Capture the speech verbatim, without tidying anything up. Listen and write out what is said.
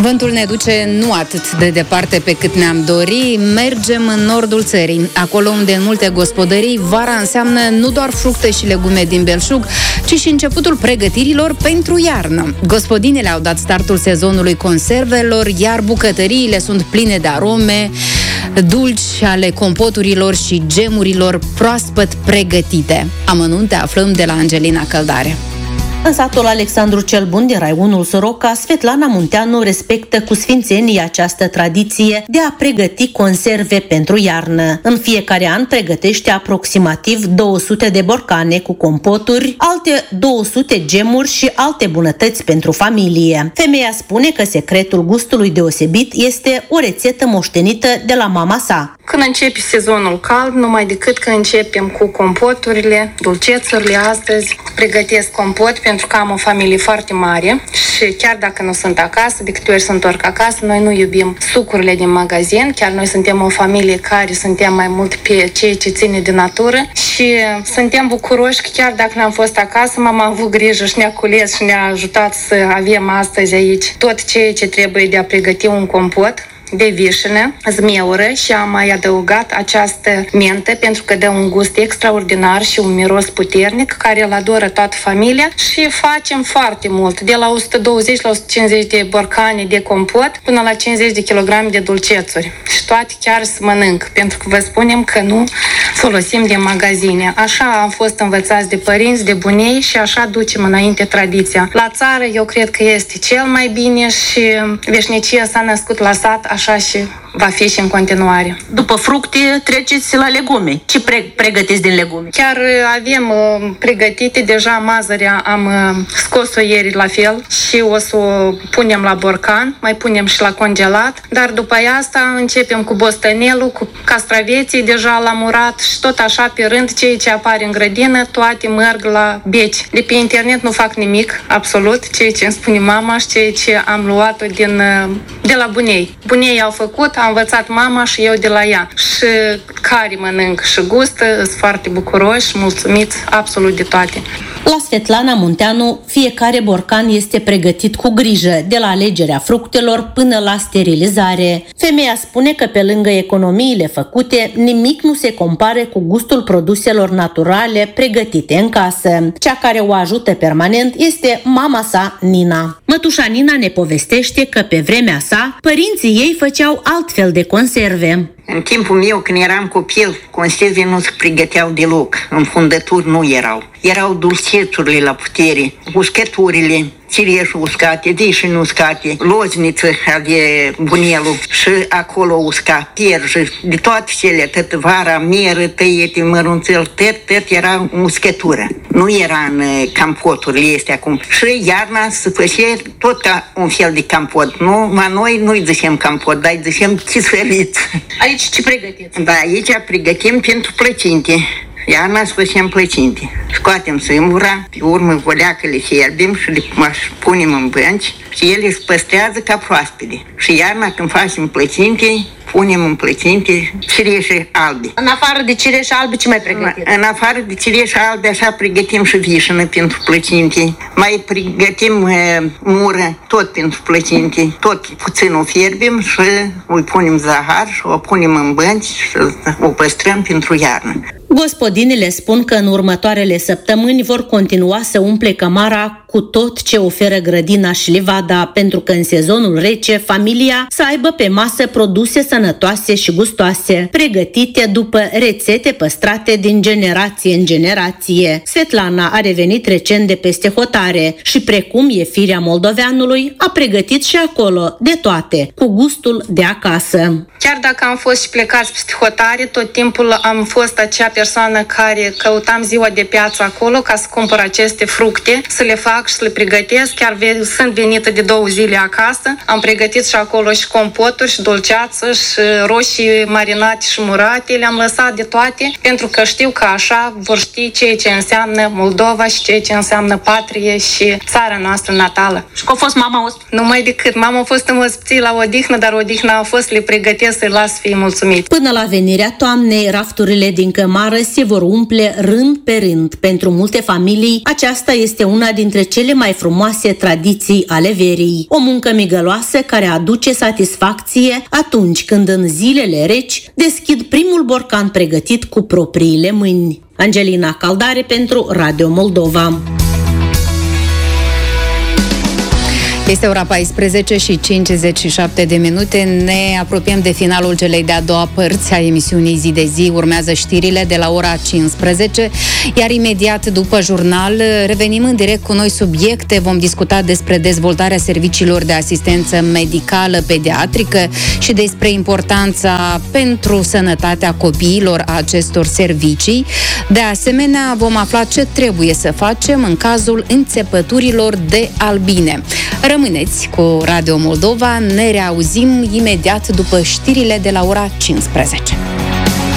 Vântul ne duce nu atât de departe pe cât ne-am dori. Mergem în nordul țării, acolo unde în multe gospodării vara înseamnă nu doar fructe și legume din belșug, ci și începutul pregătirilor pentru iarnă. Gospodinele au dat startul sezonului conservelor, iar bucătăriile sunt pline de arome dulci ale compoturilor și gemurilor proaspăt pregătite. Amănunte aflăm de la Angelina Căldare. În satul Alexandru cel Bun din raionul Soroca, Svetlana Munteanu respectă cu sfințenie această tradiție de a pregăti conserve pentru iarnă. În fiecare an pregătește aproximativ două sute de borcane cu compoturi, alte două sute gemuri și alte bunătăți pentru familie. Femeia spune că secretul gustului deosebit este o rețetă moștenită de la mama sa. Când începe sezonul cald, numai decât că începem cu compoturile, dulcețurile. Astăzi pregătesc compot pentru că am o familie foarte mare și chiar dacă nu sunt acasă, de câte ori se întorc acasă, noi nu iubim sucurile din magazin, chiar noi suntem o familie care suntem mai mult pe ceea ce ține de natură și suntem bucuroși că chiar dacă n-am fost acasă, mama a avut grijă și ne-a cules și ne-a ajutat să avem astăzi aici tot ceea ce trebuie de a pregăti un compot de vișine, zmeură și am mai adăugat această mentă pentru că dă un gust extraordinar și un miros puternic care îl adoră toată familia și facem foarte mult, de la o sută douăzeci la o sută cincizeci de borcane de compot până la cincizeci de kilograme de dulcețuri și toate chiar se mănânc, pentru că vă spunem că nu folosim de magazine. Așa am fost învățați de părinți, de bunei și așa ducem înainte tradiția. La țară eu cred că este cel mai bine și veșnicia s-a născut la sat, așa și va fi și în continuare. După fructe treceți la legume. Ce pre- pregătiți din legume? Chiar avem uh, pregătite, deja mazărea am uh, scos-o ieri la fel și o să o punem la borcan, mai punem și la congelat, dar după asta începem cu bostanelul, cu castraveții deja la murat și tot așa pe rând, ceea ce apare în grădină, toate merg la beci. De pe internet nu fac nimic, absolut, ceea ce îmi spune mama și ceea ce am luat-o din, uh, de la bunei. Bunei au făcut, a învățat mama și eu de la ea. Și care mănânc și gustă, sunt foarte bucuroși, mulțumiți absolut de toate. La Svetlana Munteanu, fiecare borcan este pregătit cu grijă, de la alegerea fructelor până la sterilizare. Femeia spune că pe lângă economiile făcute, nimic nu se compare cu gustul produselor naturale pregătite în casă. Cea care o ajută permanent este mama sa, Nina. Mătușa Nina ne povestește că pe vremea sa, părinții ei făceau altfel de conserve. În timpul meu, când eram copil, conserve nu se pregăteau deloc, înfundături nu erau. Erau dulcețurile la putere, uscăturile, cireșul uscate, vișini uscate, lozniță de bunelul și acolo usca, pierjă, de toate cele, tot vara, mieră, tăiete, mărunțel, tot, tot era uscătură. Nu era în campoturile astea acum. Și iarna se făcea tot ca un fel de campot. Nu, ma noi nu-i zicem campot, dar îi zicem chisăriță. Aici ce pregătiți? Da, aici pregătim pentru plăcinte. Iarna să facem plăcinte. Scoatem sâmbura, pe urmă voleacele fierbim și le punem în bănci și ele se păstrează ca proaspete. Și iarna când facem plăcinte, punem în plăcinte cireșe albe. În afară de cireșe albe, ce mai pregătiți? În afară de cireșe albe, așa pregătim și vișină pentru plăcinte. Mai pregătim uh, mură, tot pentru plăcinte. Tot puțin o fierbim și o punem zahăr și o punem în bănci și o păstrăm pentru iarnă. Gospodinele spun că în următoarele săptămâni vor continua să umple cămara cu tot ce oferă grădina și livada, pentru că în sezonul rece familia să aibă pe masă produse sănătoase și gustoase, pregătite după rețete păstrate din generație în generație. Svetlana a revenit recent de peste hotare și, precum e firea moldoveanului, a pregătit și acolo de toate, cu gustul de acasă. Chiar dacă am fost și plecați peste hotare, tot timpul am fost acea persoană care căutam ziua de piață acolo ca să cumpăr aceste fructe, să le fac și să le pregătesc. Chiar sunt venită de două zile acasă. Am pregătit și acolo și compoturi, și dulceață, și roșii marinate și murate. Le-am lăsat de toate, pentru că știu că așa vor ști ceea ce înseamnă Moldova și ceea ce înseamnă patrie și țara noastră natală. Și că a fost mama ospit? Numai decât. Mama a fost în ospiție la odihnă, dar odihna a fost, le pregătesc să-i las să fie mulțumit. Până la venirea toamnei, rafturile din cămară vară se vor umple rând pe rând. Pentru multe familii, aceasta este una dintre cele mai frumoase tradiții ale verii. O muncă migăloasă care aduce satisfacție atunci când în zilele reci deschid primul borcan pregătit cu propriile mâini. Angelina Caldare pentru Radio Moldova. Este ora paisprezece și cincizeci și șapte de minute. Ne apropiem de finalul celei de-a doua părți a emisiunii Zi de Zi. Urmează știrile de la ora cincisprezece, iar imediat după jurnal revenim în direct cu noi subiecte. Vom discuta despre dezvoltarea serviciilor de asistență medicală pediatrică și despre importanța pentru sănătatea copiilor a acestor servicii. De asemenea, vom afla ce trebuie să facem în cazul înțepăturilor de albine. Rămâneți cu Radio Moldova, ne reauzim imediat după știrile de la ora cincisprezece.